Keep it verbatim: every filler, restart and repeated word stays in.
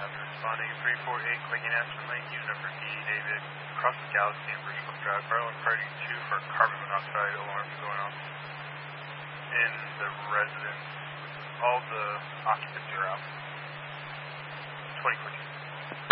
After responding to three four eight Clinton Ashton Lane, unit number D, David, across the Galaxy and Bridgeport Drive, Garland Party two for carbon monoxide alarms going off in the residence. All the occupants are out. twenty fourteen.